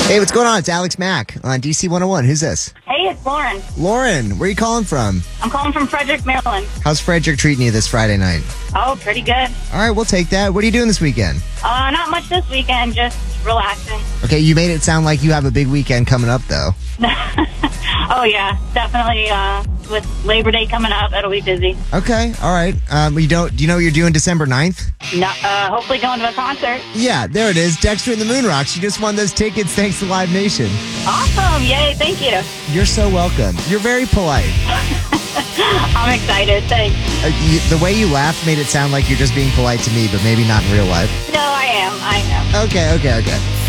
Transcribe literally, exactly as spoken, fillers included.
Hey, what's going on? It's Alex Mack on D C one oh one. Who's this? Hey, it's Lauren. Lauren, where are you calling from? I'm calling from Frederick, Maryland. How's Frederick treating you this Friday night? Oh, pretty good. All right, we'll take that. What are you doing this weekend? Uh, not much this weekend, just relaxing. Okay, you made it sound like you have a big weekend coming up, though. Oh, yeah, definitely. Uh, with Labor Day coming up, it'll be busy. Okay, all right. Um, you don't, do you know what you're doing December ninth? No, uh, hopefully going to a concert. Yeah, there it is. Dexter and the Moon Rocks. You just won those tickets thanks to Live Nation. Awesome. Yay, thank you. You're so welcome. You're very polite. I'm excited. Thanks. Uh, you, the way you laughed made it sound like you're just being polite to me, but maybe not in real life. No, I am. I am. Okay, okay, okay.